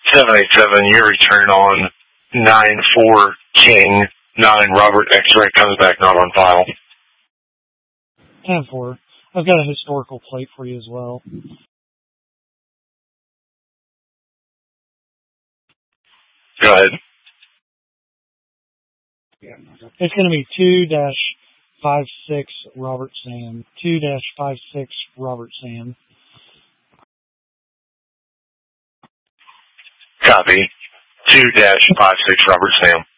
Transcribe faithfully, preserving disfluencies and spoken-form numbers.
seven eight seven, your return on nine four King, nine Robert X-ray comes back not on file. ten four. I've got a historical plate for you as well. Go ahead. It's going to be two dash five six Robert Sam. two dash five six Robert Sam. Copy. two dash five six Robert Sam.